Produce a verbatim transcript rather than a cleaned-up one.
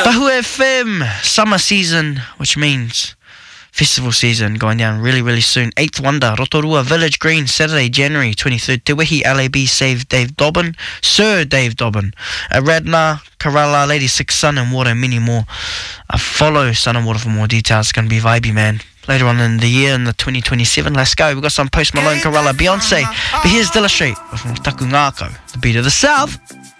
Tahu F M, summer season, which means festival season going down really, really soon. Eighth Wonder, Rotorua Village Green, Saturday, January twenty-third. Te Wehi L A B Save Dave Dobbin, Sir Dave Dobbin, uh, Radna, Kerala, Lady Six Sun and Water, and many more. Uh, follow Sun and Water for more details. It's going to be vibey, man. Later on in the year, in the twenty twenty-seven, let's go. We've got some Post Malone, Kerala, Beyonce. But here's Dilla Street with Taku Ngako, the beat of the South.